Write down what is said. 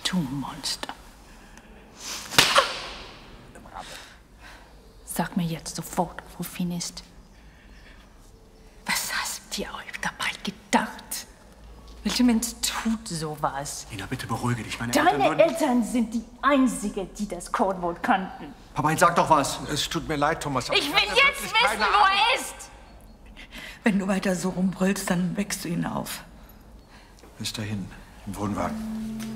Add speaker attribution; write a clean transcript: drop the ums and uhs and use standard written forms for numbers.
Speaker 1: Du Monster. Sag mir jetzt sofort, wo Finn ist. Was hast ihr euch dabei gedacht? Welcher Mensch tut sowas?
Speaker 2: Nina, bitte beruhige dich.
Speaker 1: Deine Eltern sind die Einzigen, die das Codewort kannten.
Speaker 2: Papa, jetzt sag doch was.
Speaker 3: Es tut mir leid, Thomas.
Speaker 1: Ich will jetzt wissen, wo er ist!
Speaker 4: Wenn du weiter so rumbrüllst, dann wächst du ihn auf.
Speaker 3: Bis dahin, im Wohnwagen.